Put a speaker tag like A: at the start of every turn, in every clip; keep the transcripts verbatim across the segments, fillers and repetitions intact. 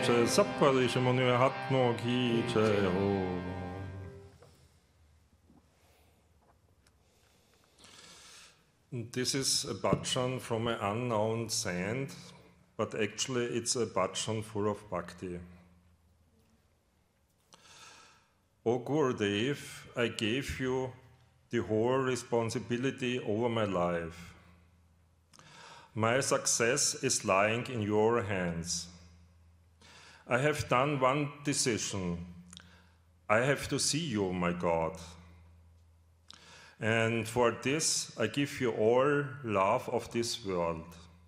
A: jai, Sapparishi Muni Mahatma ki jai ho. This is a bhajan from an unknown saint, but actually it's a bhajan full of bhakti. O Gurudev, I gave you the whole responsibility over my life. My success is lying in your hands. I have done one decision. I have to see you, my God. And for this, I give you all love of this world.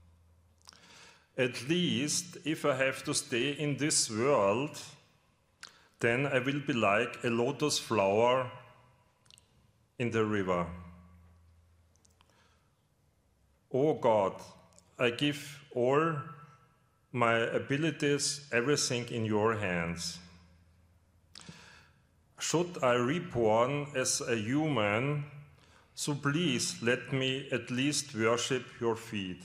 A: At least, if I have to stay in this world, then I will be like a lotus flower in the river. Oh God, I give all my abilities, everything in your hands. Should I reborn as a human, so please let me at least worship your feet.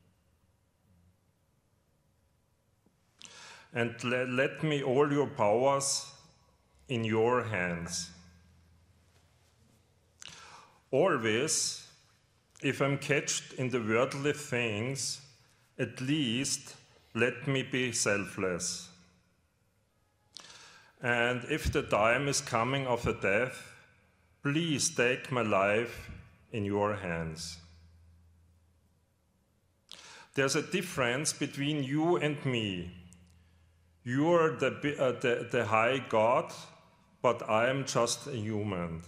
A: And le let me all your powers in your hands. Always, if I'm catched in the worldly things, at least let me be selfless. And if the time is coming of a death, please take my life in your hands. There's a difference between you and me. You are the, uh, the, the high God, but I am just a human.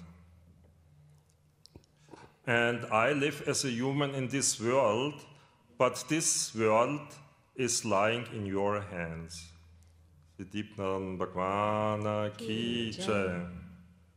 A: And I live as a human in this world, but this world is lying in your hands. Siddhipnath Bhagwan ki jai.